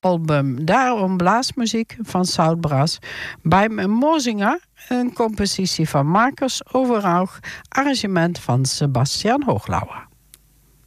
album Daarom Blaasmuziek van Zoutbrass. Bij Mozinga, een compositie van Marcus Overhaug, arrangement van Sebastian Hooglauer.